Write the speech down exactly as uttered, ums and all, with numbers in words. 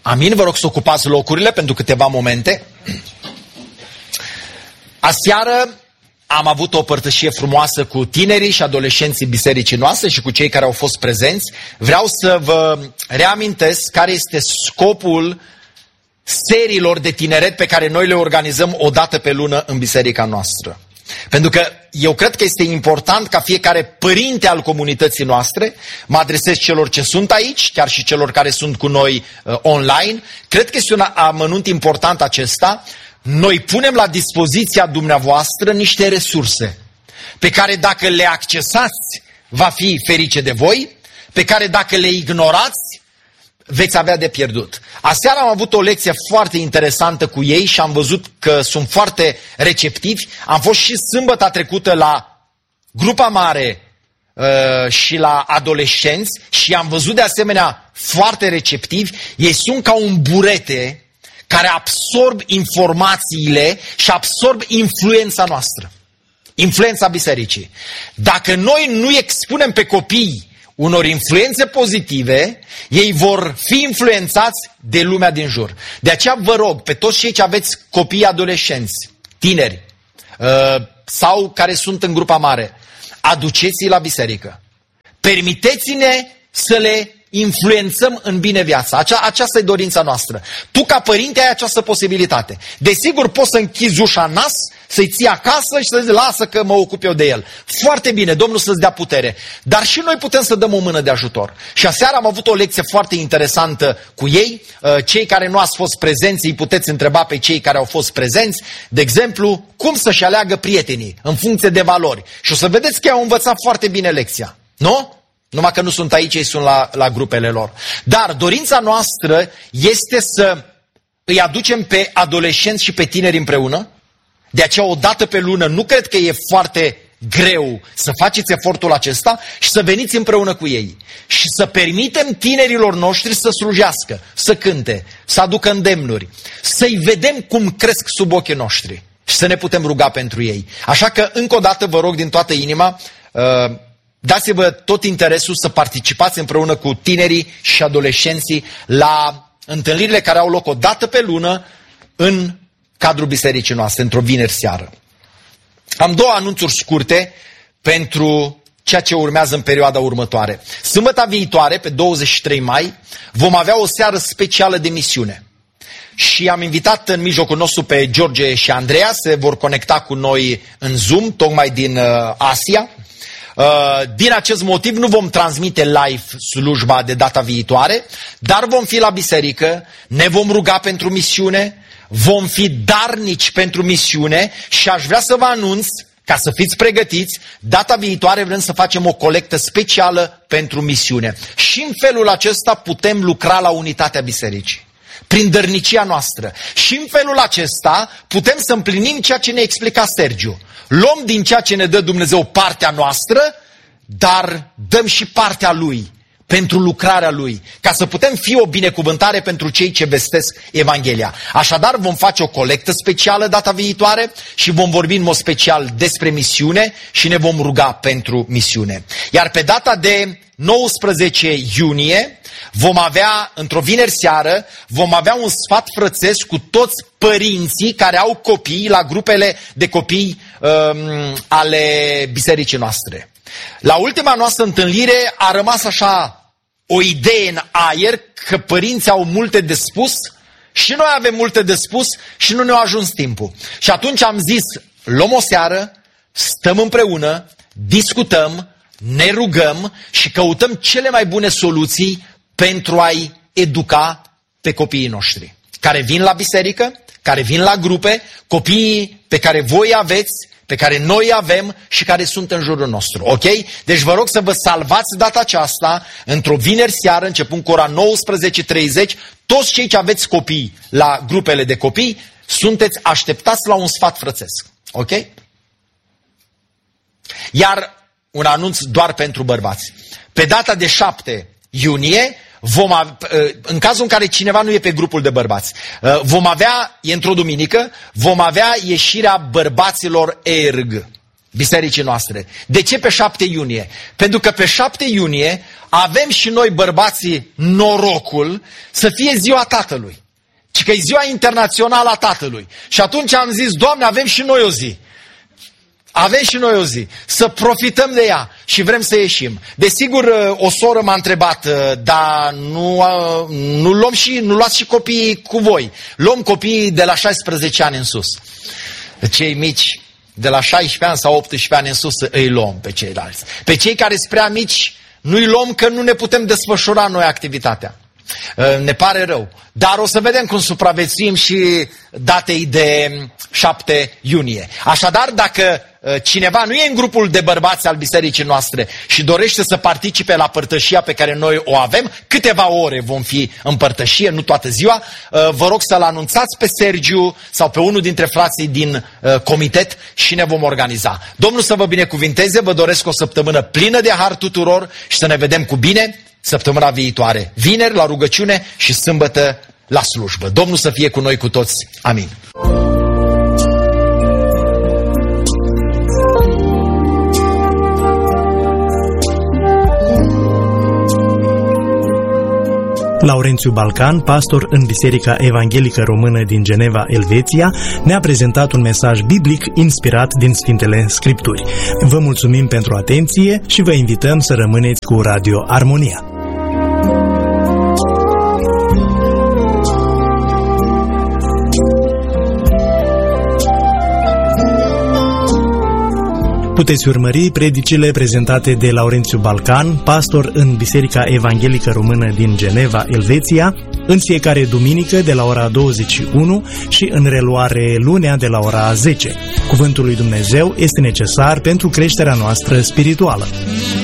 Amin, vă rog să ocupați locurile pentru câteva momente. Aseară am avut o părtășie frumoasă cu tinerii și adolescenții bisericii noastre și cu cei care au fost prezenți. Vreau să vă reamintesc care este scopul seriilor de tineret pe care noi le organizăm o dată pe lună în biserica noastră. Pentru că eu cred că este important ca fiecare părinte al comunității noastre, mă adresez celor ce sunt aici, chiar și celor care sunt cu noi uh, online, cred că este un amănunt important acesta. Noi punem la dispoziția dumneavoastră niște resurse pe care dacă le accesați va fi ferice de voi, pe care dacă le ignorați veți avea de pierdut. Aseară am avut o lecție foarte interesantă cu ei și am văzut că sunt foarte receptivi. Am fost și sâmbătă trecută la grupa mare uh, și la adolescenți și am văzut de asemenea foarte receptivi. Ei sunt ca un burete care absorb informațiile și absorb influența noastră, influența bisericii. Dacă noi nu expunem pe copii unor influențe pozitive, ei vor fi influențați de lumea din jur. De aceea vă rog, pe toți cei ce aveți copii adolescenți, tineri, sau care sunt în grupa mare, aduceți-i la biserică. Permiteți-ne să le influențăm în bine viața. Acea, aceasta e dorința noastră. Tu ca părinte ai această posibilitate. Desigur poți să închizi ușa în nas, să-i ții acasă și să zici lasă că mă ocup eu de el. Foarte bine, Domnul să-ți dea putere. Dar și noi putem să dăm o mână de ajutor. Și aseară am avut o lecție foarte interesantă cu ei. Cei care nu ați fost prezenți, îi puteți întreba pe cei care au fost prezenți. De exemplu, cum să-și aleagă prietenii în funcție de valori. Și o să vedeți că au învățat foarte bine lecția. Nu? Numai că nu sunt aici, ei sunt la, la grupele lor. Dar dorința noastră este să îi aducem pe adolescenți și pe tineri împreună. De aceea o dată pe lună nu cred că e foarte greu să faceți efortul acesta și să veniți împreună cu ei. Și să permitem tinerilor noștri să slujească, să cânte, să aducă îndemnuri, să-i vedem cum cresc sub ochii noștri și să ne putem ruga pentru ei. Așa că încă o dată vă rog din toată inima, uh, dați-vă tot interesul să participați împreună cu tinerii și adolescenții la întâlnirile care au loc o dată pe lună în cadrul bisericii noastre, într-o vineri seară. Am două anunțuri scurte pentru ceea ce urmează în perioada următoare. Sâmbăta viitoare, pe douăzeci și trei mai, vom avea o seară specială de misiune. Și am invitat în mijlocul nostru pe George și Andreea, se vor conecta cu noi în Zoom, tocmai din uh, Asia. Din acest motiv nu vom transmite live slujba de data viitoare, dar vom fi la biserică, ne vom ruga pentru misiune, vom fi darnici pentru misiune și aș vrea să vă anunț, ca să fiți pregătiți, data viitoare vrem să facem o colectă specială pentru misiune. Și în felul acesta putem lucra la unitatea bisericii, prin dărnicia noastră. Și în felul acesta putem să împlinim ceea ce ne explica Sergiu. Luăm din ceea ce ne dă Dumnezeu partea noastră, dar dăm și partea Lui, pentru lucrarea Lui, ca să putem fi o binecuvântare pentru cei ce vestesc Evanghelia. Așadar vom face o colectă specială data viitoare și vom vorbi în mod special despre misiune și ne vom ruga pentru misiune. Iar pe data de nouăsprezece iunie vom avea, într-o vineri seară, vom avea un sfat frățesc cu toți părinții care au copii la grupele de copii um, ale bisericii noastre. La ultima noastră întâlnire a rămas așa o idee în aer că părinții au multe de spus și noi avem multe de spus și nu ne-a ajuns timpul. Și atunci am zis, luăm o seară, stăm împreună, discutăm, ne rugăm și căutăm cele mai bune soluții pentru a-i educa pe copiii noștri, care vin la biserică, care vin la grupe, copiii pe care voi aveți, pe care noi avem și care sunt în jurul nostru, ok? Deci vă rog să vă salvați data aceasta, într-o vineri seară, începând cu ora nouăsprezece treizeci, toți cei ce aveți copii la grupele de copii, sunteți așteptați la un sfat frățesc, ok? Iar un anunț doar pentru bărbați. Pe data de șapte iunie, vom avea, în cazul în care cineva nu e pe grupul de bărbați, vom avea, e într-o duminică, vom avea ieșirea bărbaților E R G. bisericii noastre. De ce pe șapte iunie? Pentru că pe șapte iunie avem și noi, bărbații, norocul să fie ziua Tatălui. Și că e ziua internațională a Tatălui. Și atunci am zis, Doamne, avem și noi o zi. Avem și noi o zi. Să profităm de ea și vrem să ieșim. Desigur, o soră m-a întrebat, dar nu, nu, luăm și, nu luați și copiii cu voi. Luăm copiii de la șaisprezece ani în sus. Cei mici, de la șaisprezece ani sau optsprezece ani în sus, îi luăm pe ceilalți. Pe cei care sunt prea mici, nu-i luăm că nu ne putem desfășura noi activitatea. Ne pare rău. Dar o să vedem cum supraviețuim și datei de șapte iunie. Așadar, dacă cineva nu e în grupul de bărbați al bisericii noastre și dorește să participe la părtășia pe care noi o avem, câteva ore vom fi în părtășie, nu toată ziua, vă rog să-l anunțați pe Sergiu sau pe unul dintre frații din comitet și ne vom organiza. Domnul să vă binecuvinteze, vă doresc o săptămână plină de har tuturor și să ne vedem cu bine săptămâna viitoare, vineri la rugăciune și sâmbătă la slujbă. Domnul să fie cu noi cu toți. Amin. Laurențiu Balcan, pastor în Biserica Evanghelică Română din Geneva, Elveția, ne-a prezentat un mesaj biblic inspirat din Sfintele Scripturi. Vă mulțumim pentru atenție și vă invităm să rămâneți cu Radio Armonia. Puteți urmări predicile prezentate de Laurențiu Balcan, pastor în Biserica Evanghelică Română din Geneva, Elveția, în fiecare duminică de la ora douăzeci și unu și în reluare lunea de la ora zece. Cuvântul lui Dumnezeu este necesar pentru creșterea noastră spirituală.